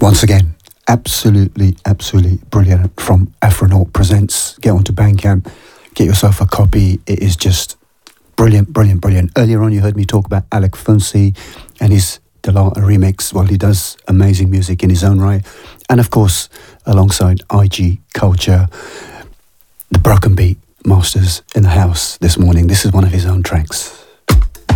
Once again, absolutely brilliant from Afronaut Presents. Get onto Bandcamp, get yourself a copy. It is just brilliant. Earlier on you heard me talk about Alec Fonsi and his Delata remix. Well, he does amazing music in his own right. And of course, alongside IG Culture, the Broken Beat Masters in the house this morning. This is one of his own tracks.